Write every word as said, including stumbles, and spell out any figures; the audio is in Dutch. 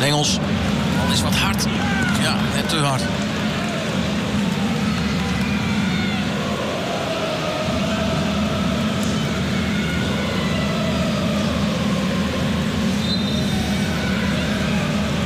Engels. Bal is wat hard. Ja, net te hard.